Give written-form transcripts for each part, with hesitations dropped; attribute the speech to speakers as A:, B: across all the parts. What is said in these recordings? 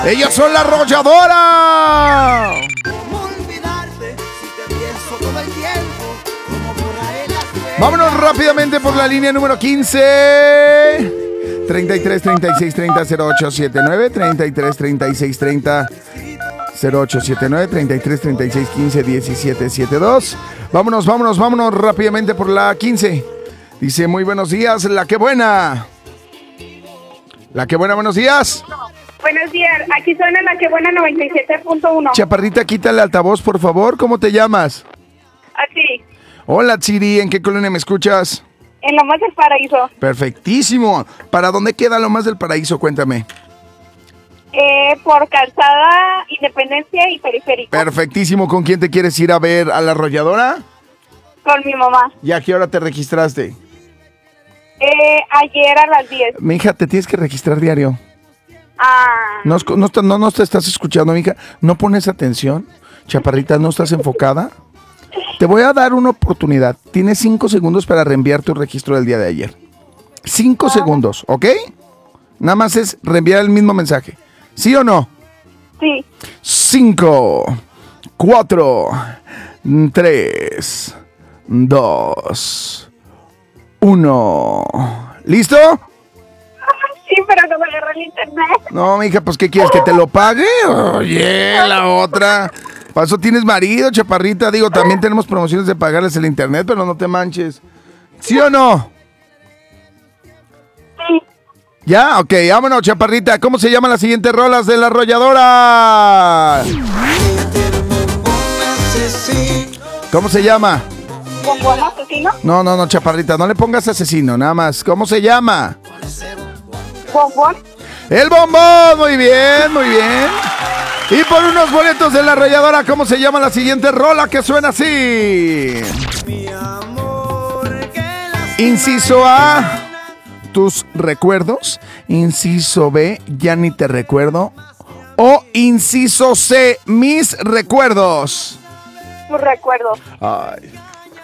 A: Ellos son La Arrolladora. Vámonos rápidamente por la línea número 15. 33 36 30 0879, 33 36 30 0879, 33 36 15 17 72. Vámonos rápidamente por la 15. Dice, muy buenos días, La Que Buena. La Que Buena, buenos días.
B: Buenos días, aquí suena La Que Buena 97.1.
A: Chaparrita, quítale altavoz, por favor. ¿Cómo te llamas?
B: Así,
A: Hola, Chiri, ¿en qué colonia me escuchas?
B: en Lomas del Paraíso.
A: Perfectísimo. ¿Para dónde queda Lomas del Paraíso? Cuéntame.
B: Por Calzada, Independencia y Periférico.
A: Perfectísimo. ¿Con quién te quieres ir a ver a La Arrolladora?
B: Con mi mamá.
A: ¿Y a qué hora te registraste?
B: Ayer a las 10.
A: Mija, te tienes que registrar diario.
B: Ah,
A: No te estás escuchando, mija. ¿No pones atención? Chaparrita, ¿no estás enfocada? Te voy a dar una oportunidad. Tienes 5 segundos para reenviar tu registro del día de ayer. 5 segundos, ¿ok? Nada más es reenviar el mismo mensaje. ¿Sí o no?
B: sí.
A: 5, 4, 3, 2, 1. ¿Listo?
B: Sí, pero no me agarró el internet.
A: No, mija, pues ¿qué quieres? ¿Que te lo pague? Oye, la otra. Para eso tienes marido, chaparrita. Digo, también tenemos promociones de pagarles el internet, pero no te manches. ¿Sí o no?
B: Sí.
A: ¿Ya? Ok, vámonos, chaparrita. ¿Cómo se llaman las siguientes rolas de La Arrolladora? ¿Cómo se llama?
B: ¿Bombón asesino?
A: No, chaparrita, no le pongas asesino, nada más. ¿Cómo se llama?
B: ¿Bombón?
A: El Bombón, muy bien, muy bien. Y por unos boletos de La Arrolladora, ¿cómo se llama la siguiente rola que suena así? Inciso A, tus recuerdos. Inciso B, ya ni te recuerdo. O inciso C, mis recuerdos.
B: Tus recuerdos.
A: Ay.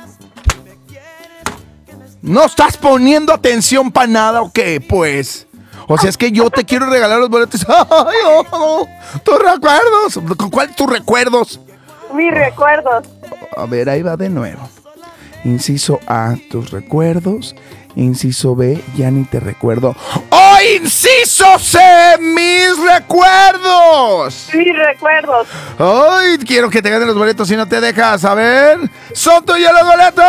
A: ¿No estás poniendo atención para nada o qué, pues? O sea, es que yo te quiero regalar los boletos. ¡Ay, oh, tus recuerdos! ¿Cuál tus recuerdos?
B: Mis recuerdos.
A: A ver, ahí va de nuevo. Inciso A, tus recuerdos. Inciso B, ya ni te recuerdo. ¡Oh, inciso C, mis recuerdos!
B: Mis recuerdos.
A: ¡Ay, quiero que te ganen los boletos si no te dejas! A ver, ¡son tuyos los boletos!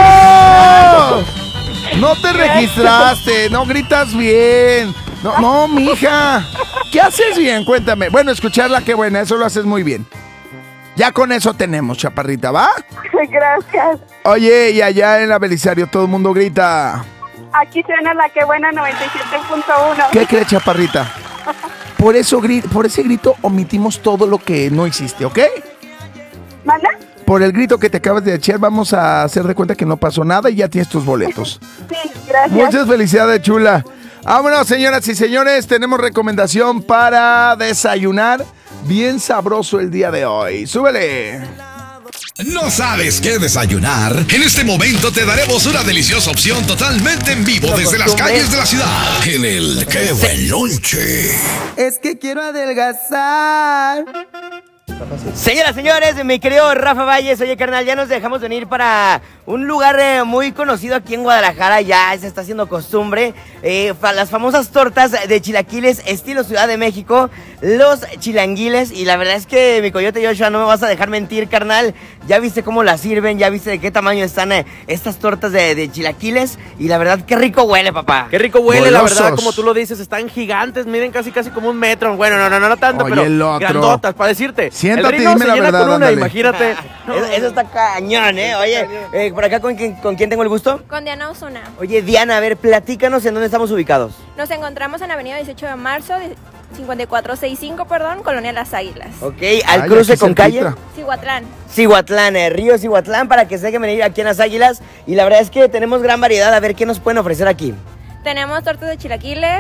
A: No te registraste, no gritas bien. No, mija. ¿Qué haces bien? Cuéntame. Bueno, escuchar La Que Buena, eso lo haces muy bien. Ya con eso tenemos, chaparrita, ¿va?
B: Gracias.
A: Oye, y allá en la Belisario todo el mundo grita.
B: Aquí suena La Que Buena 97.1.
A: ¿Qué crees, chaparrita? Por ese grito omitimos todo lo que no hiciste, ¿ok?
B: ¿Manda?
A: Por el grito que te acabas de echar, vamos a hacer de cuenta que no pasó nada y ya tienes tus boletos.
B: Sí, gracias.
A: Muchas felicidades, chula. Vámonos, señoras y señores, tenemos recomendación para desayunar bien sabroso el día de hoy. ¡Súbele!
C: ¿No sabes qué desayunar? En este momento te daremos una deliciosa opción totalmente en vivo desde las calles de la ciudad. En el ¡Qué Buen Lonche!
D: Es que quiero adelgazar.
E: Señoras, señores, mi querido Rafa Valles, oye, carnal, ya nos dejamos venir para un lugar muy conocido aquí en Guadalajara, ya se está haciendo costumbre, las famosas tortas de chilaquiles estilo Ciudad de México, los chilanguiles, y la verdad es que mi coyote Joshua, no me vas a dejar mentir, carnal, ya viste cómo las sirven, ya viste de qué tamaño están estas tortas de chilaquiles, y la verdad, qué rico huele, papá.
F: Qué rico huele,
A: Golosos.
F: la verdad, como tú lo dices, están gigantes, miden casi como 1 metro, bueno, no tanto,
A: Oye,
F: pero
A: el otro.
F: grandotas, para decirte.
A: Siéntate y
F: el rino
A: dime
F: se
A: la
F: llena
A: verdad,
F: con una,
A: ándale.
F: imagínate.
E: Eso está cañón, Oye, por acá, ¿con quién tengo el gusto?
G: Con Diana Osuna.
E: Oye, Diana, a ver, platícanos en dónde estamos ubicados.
G: Nos encontramos en Avenida 18 de Marzo, 5465, Colonia Las Águilas.
E: Ok, al
A: Ay,
E: cruce
A: aquí
E: con
A: cerquita.
E: calle
G: Cihuatlán.
E: Cihuatlán, Río Cihuatlán, para que se dejen venir aquí en Las Águilas. Y la verdad es que tenemos gran variedad, a ver qué nos pueden ofrecer aquí.
G: Tenemos tortas de chilaquiles,